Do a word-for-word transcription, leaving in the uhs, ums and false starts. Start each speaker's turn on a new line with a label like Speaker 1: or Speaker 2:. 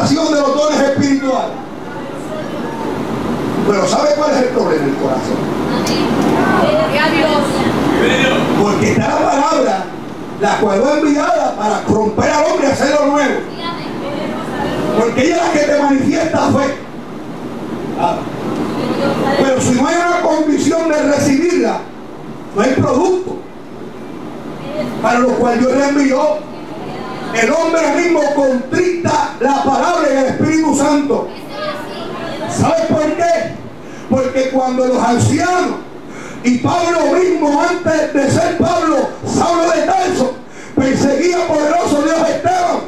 Speaker 1: manifestación de los dones espirituales. Pero ¿sabe cuál es el problema en el corazón? Porque está la palabra, la cual fue enviada para romper al hombre y hacerlo nuevo. Porque ella es la que te manifiesta fe. Ah. Pero si no hay una convicción de recibirla, no hay producto. Para lo cual Dios le envió. El hombre mismo contrita la palabra en el Espíritu Santo. ¿Sabes por qué? Porque cuando los ancianos y Pablo mismo, antes de ser Pablo, Saulo de Tarso, perseguía poderoso Dios Esteban,